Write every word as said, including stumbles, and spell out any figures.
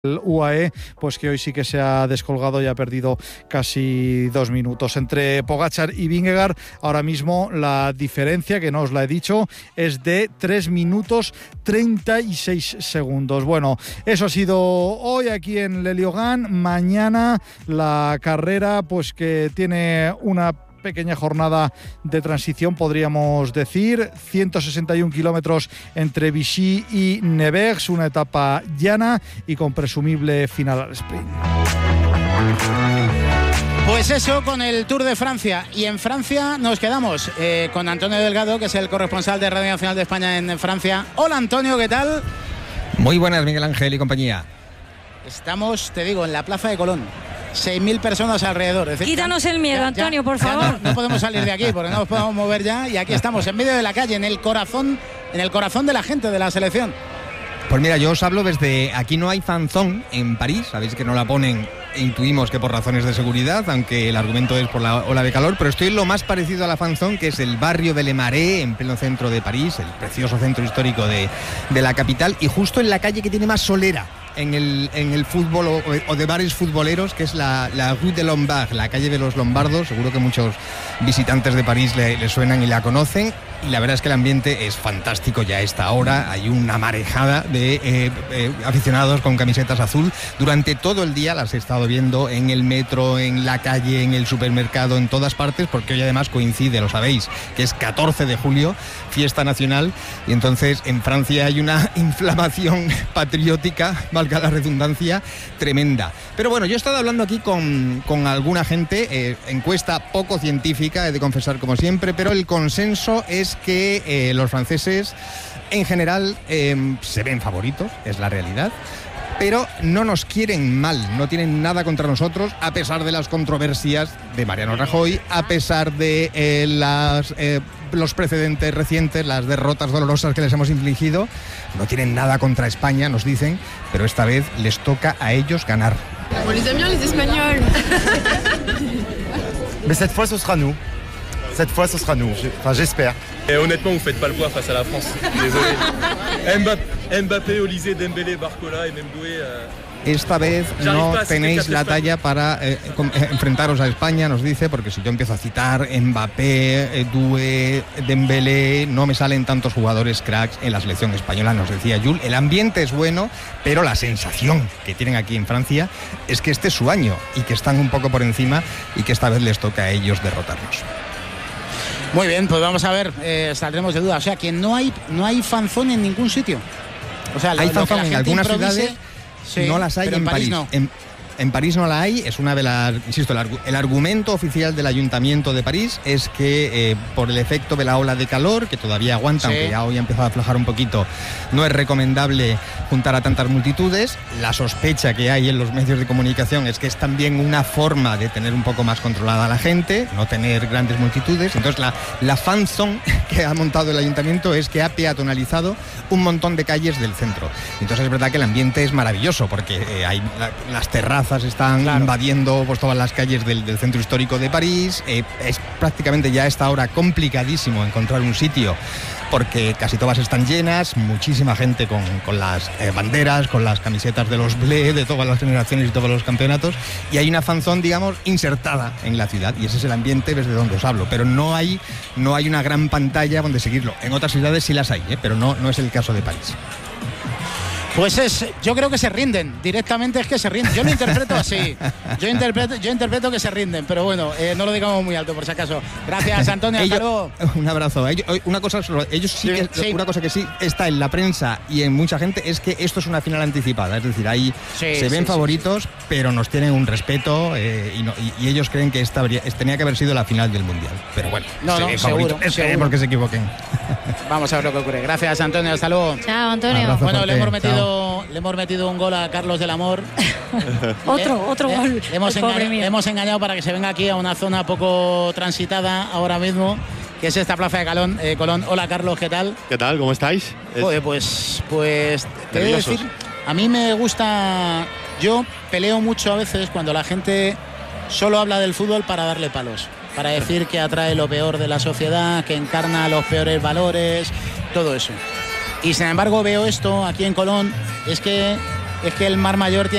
El U A E, pues que hoy sí que se ha descolgado y ha perdido casi dos minutos. Entre Pogačar y Vingegaard, ahora mismo la diferencia, que no os la he dicho, es de tres minutos treinta y seis segundos. Bueno, eso ha sido hoy aquí en Le Liogán. Mañana la carrera, pues que tiene una pequeña jornada de transición, podríamos decir, ciento sesenta y un kilómetros entre Vichy y Nevers, una etapa llana y con presumible final al sprint. Pues eso con el Tour de Francia. Y en Francia nos quedamos eh, con Antonio Delgado, que es el corresponsal de Radio Nacional de España en Francia. Hola Antonio, ¿qué tal? Muy buenas, Miguel Ángel y compañía. Estamos, te digo, en la Plaza de Colón. seis mil personas alrededor. Es decir, Quítanos el miedo, ya, Antonio, ya, por favor. No, no podemos salir de aquí porque no nos podemos mover ya. Y aquí estamos, en medio de la calle, en el corazón, en el corazón de la gente de la selección. Pues mira, yo os hablo desde... Aquí no hay fanzón en París. Sabéis que no la ponen, intuimos que por razones de seguridad, aunque el argumento es por la ola de calor. Pero estoy en lo más parecido a la fanzón, que es el barrio de Le Marais, en pleno centro de París, el precioso centro histórico de, de la capital. Y justo en la calle que tiene más solera en el, en el fútbol o, o de bares futboleros, que es la, la Rue de Lombard, la calle de los Lombardos. Seguro que muchos visitantes de París le, le suenan y la conocen. Y la verdad es que el ambiente es fantástico ya a esta hora. Hay una marejada de eh, eh, aficionados con camisetas azul. Durante todo el día las he estado viendo en el metro, en la calle, en el supermercado, en todas partes, porque hoy además coincide, lo sabéis, que es catorce de julio, fiesta nacional, y entonces en Francia hay una inflamación patriótica, valga la redundancia, tremenda. Pero bueno, yo he estado hablando aquí con, con alguna gente, eh, encuesta poco científica, he de confesar como siempre, pero el consenso es que eh, los franceses en general eh, se ven favoritos, es la realidad, pero no nos quieren mal, no tienen nada contra nosotros, a pesar de las controversias de Mariano Rajoy, a pesar de eh, las, eh, los precedentes recientes, las derrotas dolorosas que les hemos infligido. No tienen nada contra España, nos dicen, pero esta vez les toca a ellos ganar. On les aime bien les Espagnols. Mais cette fois ce sera nous. Cette fois, ce sera nous, enfin j'espère. Et honnêtement, vous faites pas le poids face à la France. Désolé. Mbappé, Mbappé, Olysée, Dembélé, Barcola y Memdoué. Euh... Esta vez no tenéis la talla para eh, enfrentaros a España, nos dice, porque si yo empiezo a citar Mbappé, Doué, Dembélé, no me salen tantos jugadores cracks en la selección española, nos decía Jules. El ambiente es bueno, pero la sensación que tienen aquí en Francia es que este es su año y que están un poco por encima y que esta vez les toca a ellos derrotarnos. Muy bien, pues vamos a ver, eh, saldremos de duda. O sea, que no hay no hay fanzón en ningún sitio. O sea, hay lo, fanzón lo en algunas ciudades, sí, no las hay en, en París. París no. En, en París no la hay, es una de las... Insisto, el, el argumento oficial del Ayuntamiento de París es que eh, por el efecto de la ola de calor, que todavía aguanta, sí, aunque ya hoy ha empezado a aflojar un poquito, no es recomendable juntar a tantas multitudes. La sospecha que hay en los medios de comunicación es que es también una forma de tener un poco más controlada a la gente, no tener grandes multitudes. Entonces la, la fanzone que ha montado el Ayuntamiento es que ha peatonalizado un montón de calles del centro. Entonces es verdad que el ambiente es maravilloso, porque eh, hay la, las terrazas están, claro, invadiendo pues, todas las calles del, del centro histórico de París. Eh, es prácticamente ya a esta hora complicadísimo encontrar un sitio, porque casi todas están llenas, muchísima gente con, con las eh, banderas, con las camisetas de los Blé, de todas las generaciones y todos los campeonatos, y hay una fanzón, digamos, insertada en la ciudad, y ese es el ambiente desde donde os hablo, pero no hay, no hay una gran pantalla donde seguirlo. En otras ciudades sí las hay, ¿eh? pero no, no es el caso de París. Pues es, yo creo que se rinden, directamente es que se rinden. Yo lo interpreto así, yo interpreto, yo interpreto que se rinden, pero bueno, eh, no lo digamos muy alto por si acaso. Gracias, Antonio, hasta luego. Un abrazo. Ellos, una cosa, ellos sí que, sí. Una cosa que sí está en la prensa y en mucha gente es que esto es una final anticipada, es decir, ahí sí, se ven sí, favoritos, sí, sí. pero nos tienen un respeto eh, y, no, y, y ellos creen que esta habría, tenía que haber sido la final del Mundial. Pero bueno, no, se no, ven seguro, favoritos, seguro. porque se equivoquen. Vamos a ver lo que ocurre. Gracias, Antonio, hasta luego. Chao, Antonio. Abrazo bueno, fuerte. le hemos metido Chao. le hemos metido un gol a Carlos del Amor. otro, le, otro le, gol. Le hemos, engañado, le hemos engañado para que se venga aquí a una zona poco transitada ahora mismo, que es esta plaza de Colón. Eh, Colón. Hola, Carlos, ¿qué tal? ¿Qué tal? ¿Cómo estáis? Joder, pues, pues te voy a decir, a mí me gusta, yo peleo mucho a veces cuando la gente solo habla del fútbol para darle palos, para decir que atrae lo peor de la sociedad, que encarna los peores valores, todo eso. Y sin embargo veo esto aquí en Colón, es que es que el Mar Mayor tiene